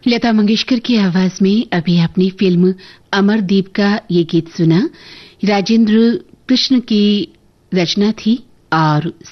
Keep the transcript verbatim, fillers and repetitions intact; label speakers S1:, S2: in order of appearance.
S1: लता मंगेशकर की आवाज में अभी आपने फिल्म अमरदीप का ये गीत सुना। राजेंद्र कृष्ण की रचना थी और